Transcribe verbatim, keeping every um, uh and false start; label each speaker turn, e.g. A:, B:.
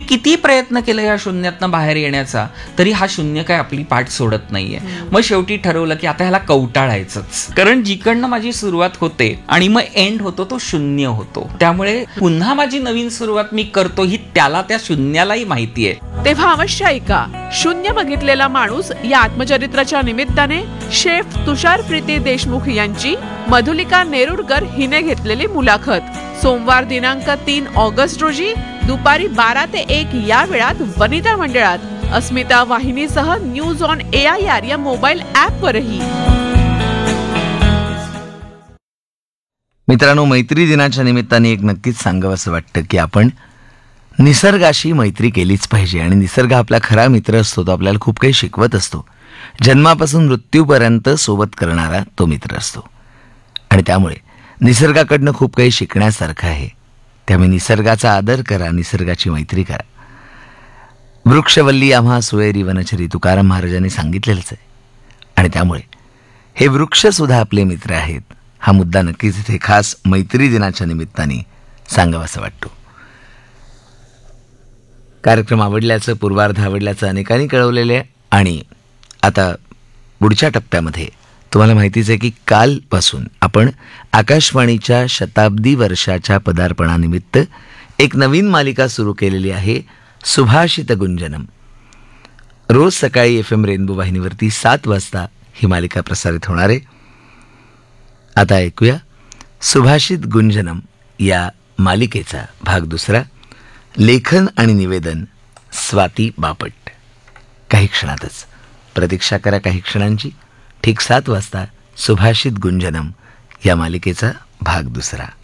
A: किती प्रयत्न केला या शून्यातनं बाहेर येण्याचा, तरी हा शून्य काय आपली पाठ सोडत नाहीये. मग शेवटी ठरवलं की आता ह्याला कवटाळायचंच, कारण जिकडनं माझी सुरुवात होते आणि मग एंड होतो तो शून्य होतो. त्यामुळे पुन्हा माझी नवीन सुरुवात मी करतो ही त्याला, त्या शून्यालाही माहिती आहे.
B: तेव्हा अवश्य ऐका शून्य बघितलेला माणूस या आत्मचरित्राच्या निमित्ताने शेफ तुषार प्रीती देशमुख यांची मधुलिका नेरुरकर हिने घेतलेली मुलाखत. सोमवार दिनांक तीन ऑगस्ट रोजी दुपारी बारा ते एक या वेळात वनिता मंडळात, अस्मिता वाहिनीसह news on A I R या मोबाईल ऍप वरही.
C: मित्रांनो, मैत्री दिनाच्या निमित्ताने एक नक्कीच सांगावंसं वाटतं की आपण निसर्गाशी मैत्री केलीच पाहिजे. आणि निसर्ग आपला खरा मित्र असतो, तो आपल्याला खूप काही शिकवत असतो. जन्मापासून मृत्यूपर्यंत सोबत करणारा तो मित्र असतो. आणि त्यामुळे निसर्गाकडनं खूप काही शिकण्यासारखं आहे. त्यामुळे निसर्गाचा आदर करा, निसर्गाची मैत्री करा. वृक्षवल्ली आम्हा सोयरी वनचरी तुकाराम महाराजांनी सांगितलेलंच आहे. आणि त्यामुळे हे वृक्षसुद्धा आपले मित्र आहेत. हा मुद्दा नक्कीच इथे खास मैत्री दिनाच्या निमित्ताने सांगावासा वाटतो. कार्यक्रम आवडल्याचं, पूर्वार्ध आवडल्याचं अनेकांनी कळवलेलं आहे. आणि आता पुढच्या टप्प्यामध्ये तुम्हाला माहितीच आहे की कालपासून आपण आकाशवाणीच्या शताब्दी वर्षाच्या पदार्पणानिमित्त एक नवीन मालिका सुरू केलेली आहे, सुभाषित गुंजनम. रोज सकाळी एफ एम रेनबो वाहिनीवरती सात वाजता ही मालिका प्रसारित होणार आहे. आता ऐकूया सुभाषित गुंजनम या मालिकेचा भाग दुसरा. लेखन आणि निवेदन स्वाती बापट. काही क्षणातच प्रतीक्षा करा, काही क्षणांची. ठीक सात वाजता सुभाषित गुंजनम या मालिकेचा भाग दुसरा.